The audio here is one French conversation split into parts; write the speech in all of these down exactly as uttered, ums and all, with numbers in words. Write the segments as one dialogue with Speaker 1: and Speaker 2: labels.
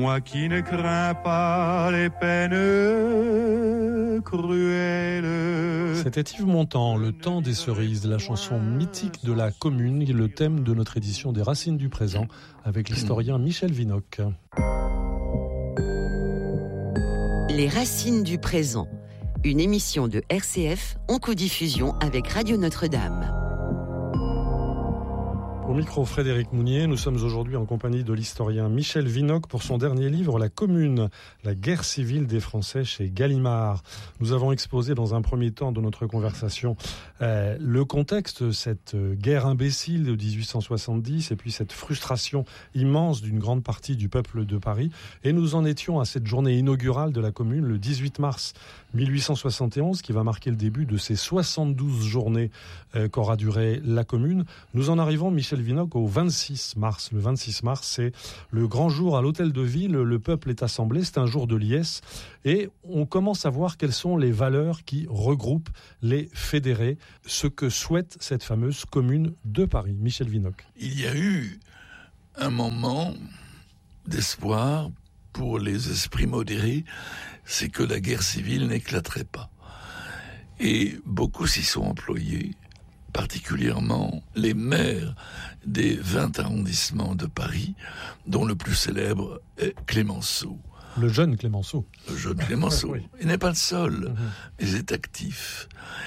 Speaker 1: moi qui ne crains pas les peines cruelles.
Speaker 2: C'était Yves Montand, Le temps des cerises, la chanson mythique de la commune, le thème de notre édition des Racines du présent, avec l'historien Michel Vinocq.
Speaker 3: Les Racines du présent, une émission de R C F en codiffusion avec Radio Notre-Dame.
Speaker 2: Au micro, Frédéric Mounier, nous sommes aujourd'hui en compagnie de l'historien Michel Vinocq pour son dernier livre, La Commune, la guerre civile des Français chez Gallimard. Nous avons exposé dans un premier temps de notre conversation euh, le contexte, cette guerre imbécile de dix-huit cent soixante-dix et puis cette frustration immense d'une grande partie du peuple de Paris. Et nous en étions à cette journée inaugurale de la Commune, le dix-huit mars mille huit cent soixante et onze, qui va marquer le début de ces soixante-douze journées euh, qu'aura duré la Commune. Nous en arrivons, Michel Vinocq, au vingt-six mars. Le vingt-six mars, c'est le grand jour à l'hôtel de ville. Le peuple est assemblé. C'est un jour de liesse. Et on commence à voir quelles sont les valeurs qui regroupent les fédérés, ce que souhaite cette fameuse Commune de Paris. Michel Vinocq.
Speaker 4: Il y a eu un moment d'espoir pour les esprits modérés, c'est que la guerre civile n'éclaterait pas. Et beaucoup s'y sont employés, particulièrement les maires des vingt arrondissements de Paris, dont le plus célèbre est Clemenceau.
Speaker 2: Le jeune Clemenceau.
Speaker 4: Le jeune Clemenceau. Oui. Il n'est pas le seul,
Speaker 2: mmh.
Speaker 4: il est actif.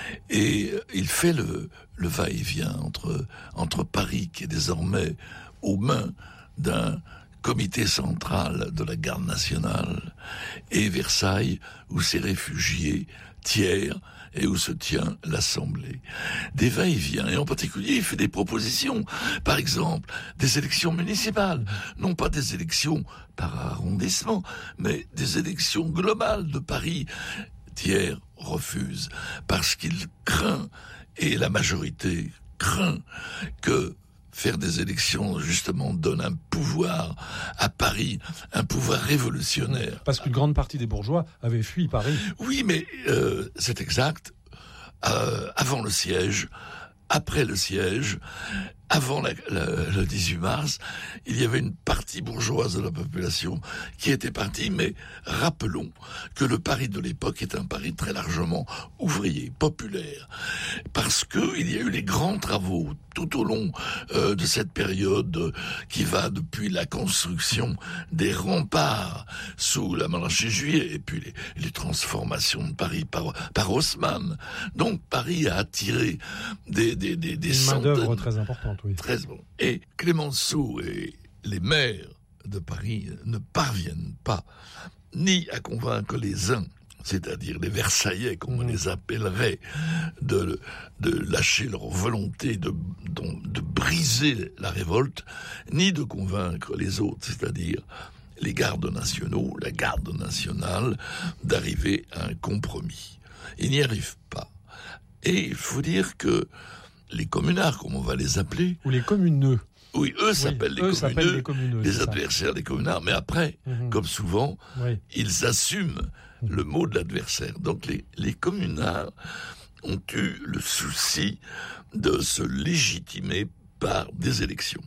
Speaker 4: Et il fait le, le va-et-vient entre, entre Paris, qui est désormais aux mains d'un comité central de la garde nationale, et Versailles, où ces réfugiés tièrent et où se tient l'Assemblée. Des va-et-vient, et en particulier, il fait des propositions. Par exemple, des élections municipales. Non pas des élections par arrondissement, mais des élections globales de Paris. Thiers refuse, parce qu'il craint, et la majorité craint, que faire des élections, justement, donne un pouvoir à Paris, un pouvoir révolutionnaire.
Speaker 2: Parce qu'une grande partie des bourgeois avaient fui Paris.
Speaker 4: Oui, mais euh, c'est exact. Euh, avant le siège, après le siège, avant la, la, le dix-huit mars, il y avait une partie bourgeoise de la population qui était partie, mais rappelons que le Paris de l'époque est un Paris très largement ouvrier, populaire, parce que il y a eu les grands travaux tout au long euh, de cette période euh, qui va depuis la construction des remparts sous la monarchie juillet et puis les, les transformations de Paris par, par Haussmann. Donc Paris a attiré des, des, des, des
Speaker 2: une
Speaker 4: centaines...
Speaker 2: main-d'œuvre très importante, oui.
Speaker 4: Très bon. Et Clemenceau et les maires de Paris ne parviennent pas ni à convaincre les uns, c'est-à-dire les Versaillais, comme on mmh. les appellerait, de, de lâcher leur volonté de, de, de briser la révolte, ni de convaincre les autres, c'est-à-dire les gardes nationaux, la garde nationale, d'arriver à un compromis. Ils n'y arrivent pas. Et il faut dire que les communards, comme on va les appeler...
Speaker 2: Ou les communeux.
Speaker 4: Oui, eux s'appellent
Speaker 2: oui,
Speaker 4: les,
Speaker 2: eux
Speaker 4: communeux,
Speaker 2: les communeux,
Speaker 4: les adversaires des communards, mais après, mmh. comme souvent, oui. ils assument mmh. le mot de l'adversaire. Donc les, les communards ont eu le souci de se légitimer par des élections.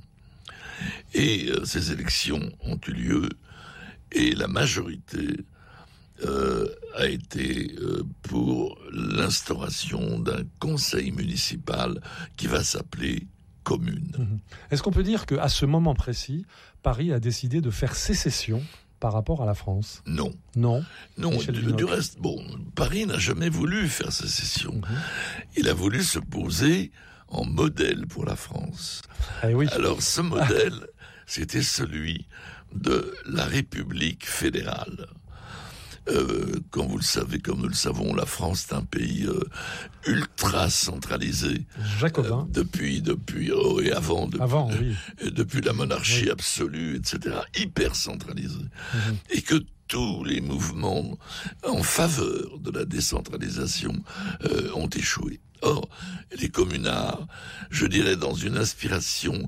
Speaker 4: Et euh, ces élections ont eu lieu, et la majorité euh, a été euh, pour l'instauration d'un conseil municipal qui va s'appeler Commune.
Speaker 2: Mmh. Est-ce qu'on peut dire qu'à ce moment précis, Paris a décidé de faire sécession par rapport à la France ?
Speaker 4: Non.
Speaker 2: Non.
Speaker 4: Non, du, du reste, bon, Paris n'a jamais voulu faire sécession. Mmh. Il a voulu se poser en modèle pour la France.
Speaker 2: Eh oui.
Speaker 4: Alors, ce modèle, c'était celui de la République fédérale. Euh, comme vous le savez, comme nous le savons, la France est un pays euh, ultra centralisé.
Speaker 2: Jacobin.
Speaker 4: Euh, depuis, depuis, oh, et avant, depuis,
Speaker 2: avant oui.
Speaker 4: euh, depuis la monarchie oui. absolue, et cetera, hyper centralisé. Mm-hmm. Et que tous les mouvements en faveur de la décentralisation euh, ont échoué. Or, les communards, je dirais dans une inspiration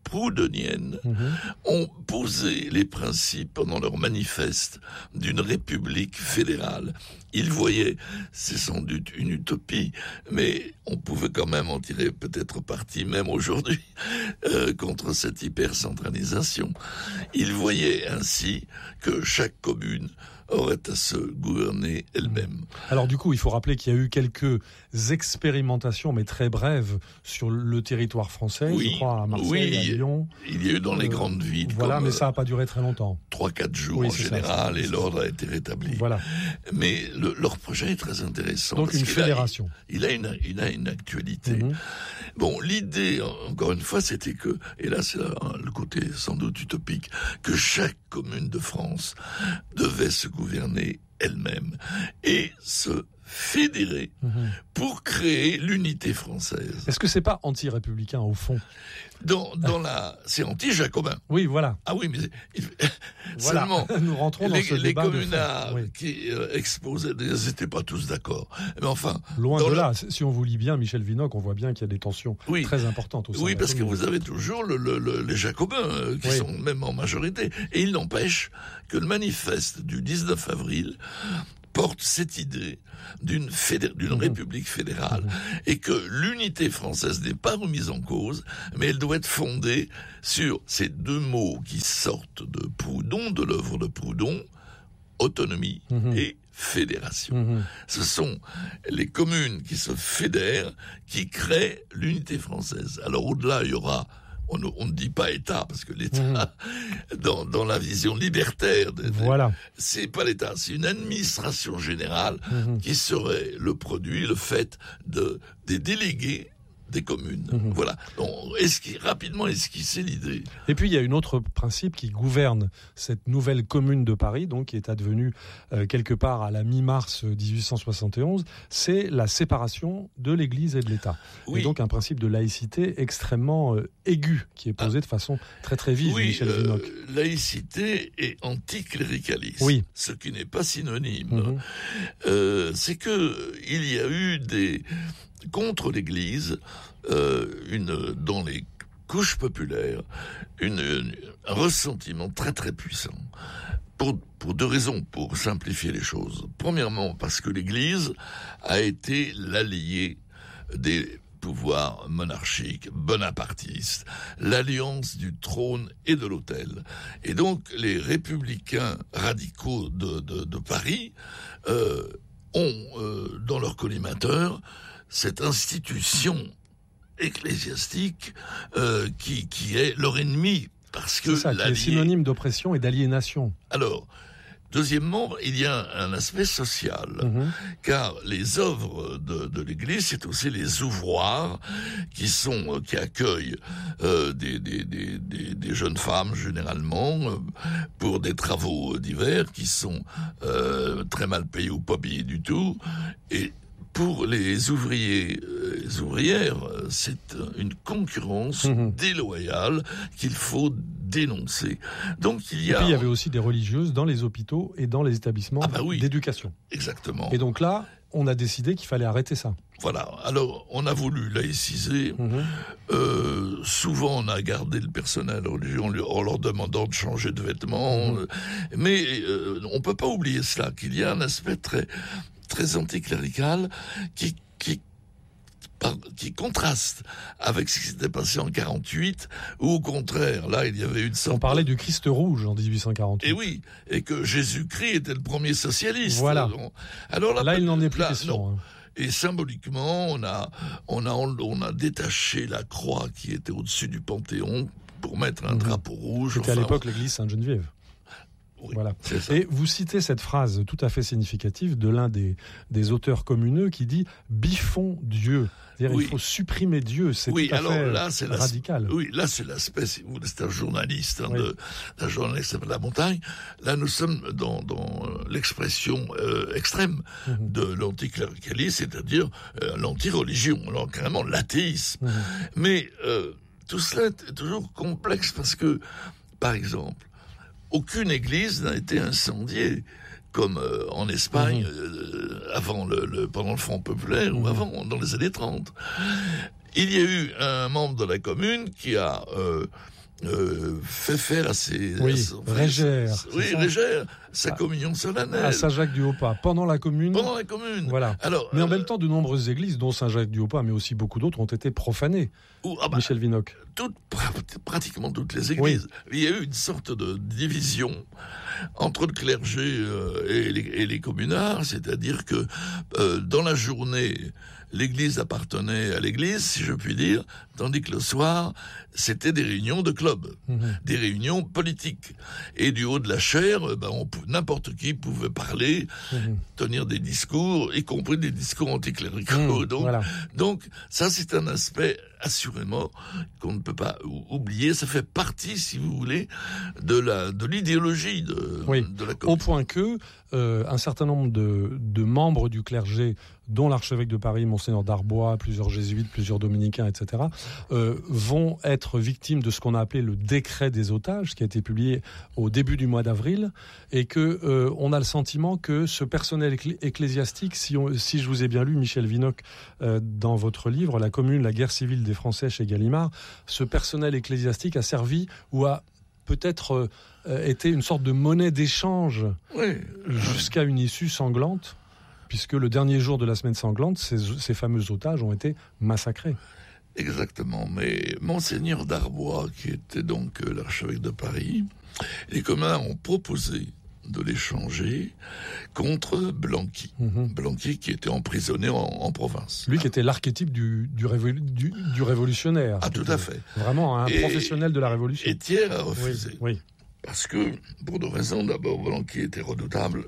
Speaker 4: proudhoniennes
Speaker 2: Mmh.
Speaker 4: ont posé les principes pendant leur manifeste d'une république fédérale. Ils voyaient, c'est sans doute une utopie, mais on pouvait quand même en tirer peut-être parti même aujourd'hui euh, contre cette hypercentralisation. Ils voyaient ainsi que chaque commune aurait à se gouverner elle-même.
Speaker 2: Alors du coup, il faut rappeler qu'il y a eu quelques expérimentations, mais très brèves, sur le territoire français,
Speaker 4: Oui,
Speaker 2: je crois, à Marseille,
Speaker 4: oui,
Speaker 2: à Lyon.
Speaker 4: Il y a eu dans les
Speaker 2: Euh,
Speaker 4: grandes villes
Speaker 2: Voilà,
Speaker 4: comme,
Speaker 2: mais ça n'a pas duré très longtemps.
Speaker 4: trois quatre jours
Speaker 2: Oui,
Speaker 4: en
Speaker 2: c'est ça,
Speaker 4: général,
Speaker 2: c'est ça.
Speaker 4: et l'ordre a été rétabli.
Speaker 2: Voilà,
Speaker 4: Mais le- leur projet est très intéressant.
Speaker 2: donc
Speaker 4: parce
Speaker 2: une
Speaker 4: qu'il a-
Speaker 2: fédération.
Speaker 4: Il a une, il a une actualité.
Speaker 2: Mhm.
Speaker 4: Bon, l'idée, encore une fois, c'était que, et là c'est là, hein, le côté sans doute utopique, que chaque commune de France devait se gouverner elle-même et se fédérer
Speaker 2: Mhm.
Speaker 4: pour créer l'unité française.
Speaker 2: Est-ce que c'est pas anti-républicain au fond?
Speaker 4: Dans, dans la, c'est anti-jacobin.
Speaker 2: Oui, voilà.
Speaker 4: Ah oui, mais il-
Speaker 2: Voilà.
Speaker 4: seulement
Speaker 2: Nous rentrons dans
Speaker 4: les,
Speaker 2: ce
Speaker 4: les
Speaker 2: débat de fond.
Speaker 4: communards
Speaker 2: Oui.
Speaker 4: qui euh, exposaient, ils n'étaient pas tous d'accord. Mais enfin,
Speaker 2: Loin
Speaker 4: dans
Speaker 2: de
Speaker 4: le-
Speaker 2: là. Si on vous lit bien Michel Vinocq, on voit bien qu'il y a des tensions
Speaker 4: Oui.
Speaker 2: très importantes au sein
Speaker 4: Oui,
Speaker 2: de la
Speaker 4: parce que
Speaker 2: commune.
Speaker 4: vous avez toujours le, le- le- les Jacobins euh, qui
Speaker 2: Oui.
Speaker 4: sont même en majorité. Et il n'empêche que le manifeste du dix-neuf avril porte cette idée d'une, fédé- d'une
Speaker 2: Mhm.
Speaker 4: république fédérale
Speaker 2: Mhm.
Speaker 4: et que l'unité française n'est pas remise en cause, mais elle doit être fondée sur ces deux mots qui sortent de Proudhon, de l'œuvre de Proudhon, autonomie
Speaker 2: Mhm.
Speaker 4: et fédération.
Speaker 2: Mhm.
Speaker 4: Ce sont les communes qui se fédèrent, qui créent l'unité française. Alors au-delà, il y aura, on ne, on ne dit pas État, parce que l'État, dans, dans la vision libertaire, de- de-
Speaker 2: Voilà.
Speaker 4: c'est pas l'État, c'est une administration générale
Speaker 2: Mhm.
Speaker 4: qui serait le produit, le fait de, des délégués des communes.
Speaker 2: Mhm.
Speaker 4: Voilà. Donc, esqui- rapidement esquisser l'idée.
Speaker 2: Et puis il y a un autre principe qui gouverne cette nouvelle commune de Paris, donc qui est advenue euh, quelque part à la mi-mars dix-huit cent soixante et onze, c'est la séparation de l'Église et de l'État.
Speaker 4: Oui.
Speaker 2: Et donc un principe de laïcité extrêmement euh, aigu, qui est posé de façon très très vive,
Speaker 4: Oui,
Speaker 2: Michel
Speaker 4: euh,
Speaker 2: Vinocq.
Speaker 4: laïcité et anticléricalisme.
Speaker 2: Oui.
Speaker 4: Ce qui n'est pas synonyme.
Speaker 2: Mhm.
Speaker 4: Euh, c'est que il y a eu des contre l'Église euh, une dans les couches populaires une, une- un ressentiment très très puissant pour pour deux raisons, pour simplifier les choses. Premièrement, parce que l'Église a été l'allié des pouvoirs monarchiques, bonapartistes, l'alliance du trône et de l'autel. Et donc, les républicains radicaux de, de, de Paris euh, ont, euh, dans leur collimateur, cette institution ecclésiastique euh, qui, qui est leur ennemi. Parce que
Speaker 2: C'est ça, qui est
Speaker 4: l'allié-
Speaker 2: synonyme d'oppression et d'aliénation.
Speaker 4: Alors, deuxièmement, il y a un aspect social.
Speaker 2: Mhm.
Speaker 4: Car les œuvres de, de l'Église, c'est aussi les ouvroirs qui sont qui accueillent euh, des, des, des, des, des jeunes femmes généralement euh, pour des travaux divers qui sont euh, très mal payés ou pas payés du tout. Et pour les ouvriers, euh, les ouvrières, euh, c'est une concurrence
Speaker 2: Mhm.
Speaker 4: déloyale qu'il faut dénoncer. Donc il y
Speaker 2: Et
Speaker 4: a
Speaker 2: puis il y avait aussi des religieuses dans les hôpitaux et dans les établissements
Speaker 4: Ah bah oui.
Speaker 2: d'éducation.
Speaker 4: exactement.
Speaker 2: Et donc là, on a décidé qu'il fallait arrêter ça.
Speaker 4: Voilà. Alors, on a voulu laïciser.
Speaker 2: Mhm.
Speaker 4: Euh, souvent, on a gardé le personnel religieux en, lui- en leur demandant de changer de vêtements.
Speaker 2: Mhm.
Speaker 4: Mais euh, on peut pas oublier cela, qu'il y a un aspect très, très anticlérical qui, qui, par- qui contraste avec ce qui s'était passé en quarante-huit, où au contraire, là, il y avait une sorte...
Speaker 2: On parlait du Christ rouge en dix-huit cent quarante-huit.
Speaker 4: Et oui, et que Jésus-Christ était le premier socialiste.
Speaker 2: Voilà.
Speaker 4: Alors
Speaker 2: Là, il n'en est plus
Speaker 4: là,
Speaker 2: question.
Speaker 4: non.
Speaker 2: hein.
Speaker 4: Et symboliquement, on a, on a, on a détaché la croix qui était au-dessus du Panthéon pour mettre un
Speaker 2: Mhm.
Speaker 4: drapeau rouge.
Speaker 2: C'était à
Speaker 4: Enfin,
Speaker 2: l'époque l'église Sainte-Geneviève.
Speaker 4: oui,
Speaker 2: Voilà.
Speaker 4: c'est ça.
Speaker 2: Et vous citez cette phrase tout à fait significative de l'un des, des auteurs communeux qui dit « biffons Dieu ». C'est-à-dire
Speaker 4: Oui.
Speaker 2: il faut supprimer Dieu, c'est
Speaker 4: Oui,
Speaker 2: tout à
Speaker 4: alors
Speaker 2: fait
Speaker 4: là, c'est la-
Speaker 2: radical.
Speaker 4: Oui, là, c'est l'aspect, si vous voulez, c'est un journaliste, hein,
Speaker 2: Oui.
Speaker 4: de, un journaliste de la montagne. Là, nous sommes dans, dans euh, l'expression euh, extrême
Speaker 2: Mhm.
Speaker 4: de l'anticléricalisme, c'est-à-dire euh, l'anti-religion, alors carrément l'athéisme.
Speaker 2: Mhm.
Speaker 4: Mais euh, tout cela est toujours complexe parce que, par exemple, aucune église n'a été incendiée comme euh, en Espagne
Speaker 2: Mhm.
Speaker 4: euh, avant le, le pendant le Front populaire
Speaker 2: Mhm.
Speaker 4: ou avant dans les années trente. il y a eu un membre de la commune qui a euh, euh, fait faire à ses...
Speaker 2: Oui,
Speaker 4: à son,
Speaker 2: Régère.
Speaker 4: Oui, Régère, sa
Speaker 2: à,
Speaker 4: communion solennelle.
Speaker 2: À Saint-Jacques-du-Haut-Pas, pendant la commune.
Speaker 4: Pendant la commune.
Speaker 2: Voilà.
Speaker 4: Alors,
Speaker 2: mais en
Speaker 4: euh,
Speaker 2: même temps, de nombreuses églises, dont Saint-Jacques-du-Haut-Pas, mais aussi beaucoup d'autres, ont été profanées.
Speaker 4: Ou, ah bah,
Speaker 2: Michel Vinocq.
Speaker 4: Toutes, pratiquement toutes les églises.
Speaker 2: Oui.
Speaker 4: Il y a eu une sorte de division entre le clergé euh, et, les, et les communards, c'est-à-dire que euh, dans la journée, l'église appartenait à l'église, si je puis dire, tandis que le soir, c'était des réunions de club, mmh. des réunions politiques. Et du haut de la chaire, ben, on, n'importe qui pouvait parler, mmh. tenir des discours, y compris des discours anticléricaux. Mmh, donc, voilà. donc, ça, c'est un aspect, assurément, qu'on ne peut pas oublier. Ça fait partie, si vous voulez, de, la, de l'idéologie de,
Speaker 2: oui.
Speaker 4: de la commune.
Speaker 2: Au point que, euh, un certain nombre de, de membres du clergé, dont l'archevêque de Paris, Monseigneur Darbois, plusieurs jésuites, plusieurs dominicains, et cetera, euh, vont être victimes de ce qu'on a appelé le décret des otages, qui a été publié au début du mois d'avril, et que euh, on a le sentiment que ce personnel ecclé- ecclésiastique, si, on, si je vous ai bien lu, Michel Vinocq, euh, dans votre livre, La Commune, la guerre civile des Français chez Gallimard, ce personnel ecclésiastique a servi ou a peut-être euh, été une sorte de monnaie d'échange
Speaker 4: oui.
Speaker 2: jusqu'à une issue sanglante, puisque le dernier jour de la semaine sanglante, ces, ces fameux otages ont été massacrés.
Speaker 4: Exactement, mais Monseigneur Darbois, qui était donc euh, l'archevêque de Paris, les communs ont proposé de l'échanger contre Blanqui. Mmh. Blanqui qui était emprisonné en, en province.
Speaker 2: Lui qui était l'archétype du, du, révol, du, du révolutionnaire.
Speaker 4: Ah, tout à fait.
Speaker 2: Vraiment un
Speaker 4: et,
Speaker 2: professionnel de la Révolution.
Speaker 4: Et Thiers a refusé.
Speaker 2: Oui, oui.
Speaker 4: Parce que, pour deux raisons, d'abord, Blanqui était redoutable,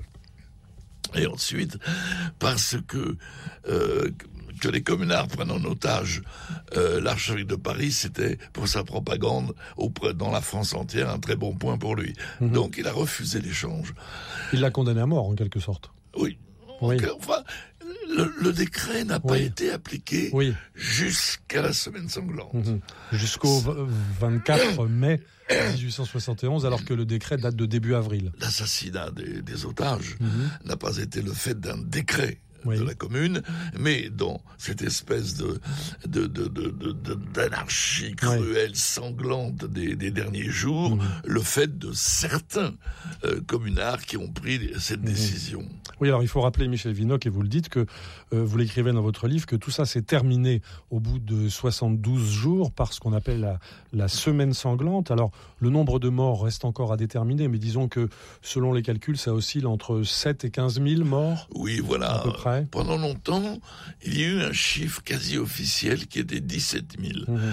Speaker 4: et ensuite, parce que... Euh, que les communards prennent en otage euh, l'archevêque de Paris, c'était pour sa propagande auprès, dans la France entière un très bon point pour lui. Mmh. Donc il a refusé l'échange.
Speaker 2: Il l'a condamné à mort en quelque sorte.
Speaker 4: Oui.
Speaker 2: oui.
Speaker 4: Enfin, le, le décret n'a
Speaker 2: oui.
Speaker 4: pas été appliqué
Speaker 2: oui.
Speaker 4: jusqu'à la semaine sanglante.
Speaker 2: Mmh. Jusqu'au vingt-quatre mai dix-huit cent soixante et onze, alors que le décret date de début avril.
Speaker 4: L'assassinat des, des otages mmh. n'a pas été le fait d'un décret
Speaker 2: oui.
Speaker 4: de la commune, mais dans cette espèce de, de, de, de, de, de d'anarchie cruelle, oui. sanglante des, des derniers jours, mmh. le fait de certains euh, communards qui ont pris cette mmh. décision.
Speaker 2: Oui, alors il faut rappeler, Michel Vinocq, et vous le dites, que euh, vous l'écrivez dans votre livre, que tout ça s'est terminé au bout de soixante-douze jours par ce qu'on appelle la, la semaine sanglante. Alors, le nombre de morts reste encore à déterminer, mais disons que, selon les calculs, ça oscille entre sept et quinze mille morts.
Speaker 4: Oui, voilà.
Speaker 2: À peu près.
Speaker 4: Pendant longtemps, il y a eu un chiffre quasi officiel qui était dix-sept mille. Mmh.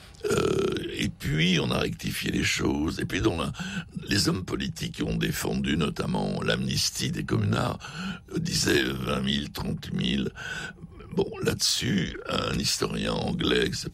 Speaker 4: Euh, et puis, on a rectifié les choses. Et puis, dans la, les hommes politiques qui ont défendu notamment l'amnistie des communards euh, disaient vingt mille, trente mille. Bon, là-dessus, un historien anglais qui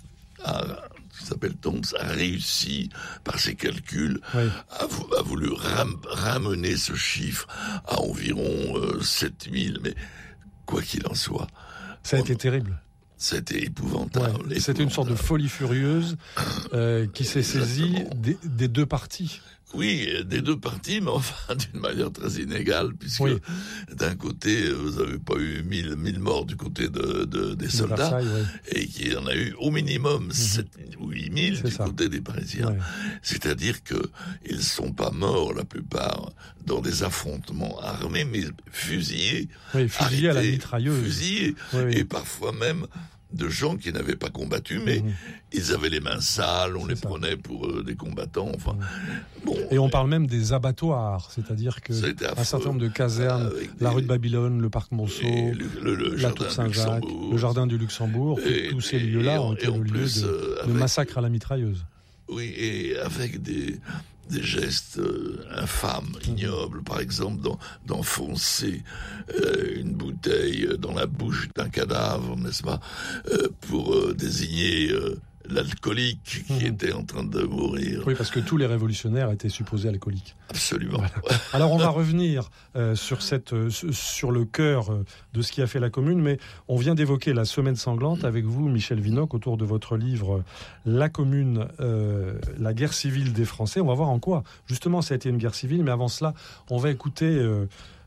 Speaker 4: s'appelle Toms a réussi, par ses calculs, oui. a, a voulu ram, ramener ce chiffre à environ euh, sept mille. Mais quoi qu'il en soit...
Speaker 2: Ça a
Speaker 4: on,
Speaker 2: été terrible.
Speaker 4: C'était épouvantable, ouais, épouvantable.
Speaker 2: C'était une sorte de folie furieuse euh, qui s'est saisie des, des deux partis.
Speaker 4: Oui, des deux partis, mais enfin d'une manière très inégale, puisque oui. d'un côté, vous n'avez pas eu mille, mille morts du côté de, de, des soldats, oui. et qu'il y en a eu au minimum sept ou huit mille du ça. côté des Parisiens. Ouais. C'est-à-dire qu'ils ne sont pas morts, la plupart, dans des affrontements armés, mais fusillés.
Speaker 2: Oui, fusillés arrêtés, à la mitrailleuse.
Speaker 4: Fusillés,
Speaker 2: oui, oui.
Speaker 4: et parfois même... de gens qui n'avaient pas combattu, mais mmh. ils avaient les mains sales, on C'est les ça. prenait pour euh, des combattants. Enfin, mmh. bon,
Speaker 2: et on parle même des abattoirs, c'est-à-dire que un certain nombre de casernes, la des... rue de Babylone, le parc Monceau, le, le, le la tour Saint-Jacques, le jardin du Luxembourg, et, tous ces lieux-là ont été le lieu de, euh, avec... de massacres à la mitrailleuse.
Speaker 4: Oui, et avec des... des gestes euh, infâmes, ignobles, par exemple d'en, d'enfoncer euh, une bouteille dans la bouche d'un cadavre, n'est-ce pas, euh, pour euh, désigner euh, l'alcoolique qui mmh. était en train de mourir.
Speaker 2: Oui, parce que tous les révolutionnaires étaient supposés alcooliques.
Speaker 4: Absolument.
Speaker 2: Voilà. Alors on va revenir euh, sur, cette, euh, sur le cœur euh, de ce qui a fait la Commune, mais on vient d'évoquer la semaine sanglante avec vous, Michel Vinocq, autour de votre livre « La Commune, euh, la guerre civile des Français ». On va voir en quoi, justement, ça a été une guerre civile, mais avant cela, on va écouter... Euh,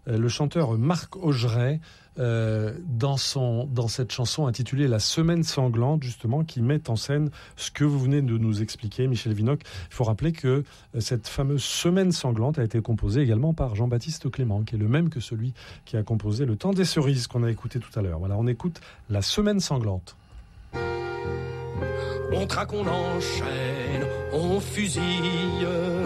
Speaker 2: euh, le chanteur Marc Augeret, euh, dans, son, dans cette chanson intitulée La Semaine sanglante, justement, qui met en scène ce que vous venez de nous expliquer, Michel Vinocq. Il faut rappeler que euh, cette fameuse Semaine sanglante a été composée également par Jean-Baptiste Clément, qui est le même que celui qui a composé Le Temps des cerises qu'on a écouté tout à l'heure. Voilà, on écoute La Semaine sanglante.
Speaker 5: On traque, on enchaîne, on fusille.